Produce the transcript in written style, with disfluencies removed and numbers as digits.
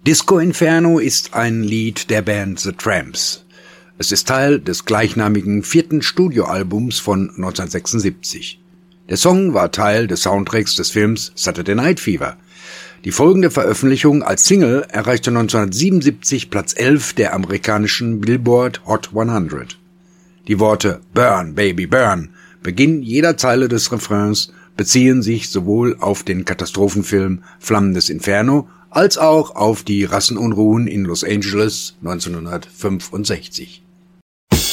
Disco Inferno ist ein Lied der Band The Tramps. Es ist Teil des gleichnamigen 4. Studioalbums von 1976. Der Song war Teil des Soundtracks des Films Saturday Night Fever. Die folgende Veröffentlichung als Single erreichte 1977 Platz 11 der amerikanischen Billboard Hot 100. Die Worte "Burn, Baby, Burn" Beginn jeder Zeile des Refrains beziehen sich sowohl auf den Katastrophenfilm Flammendes Inferno als auch auf die Rassenunruhen in Los Angeles 1965.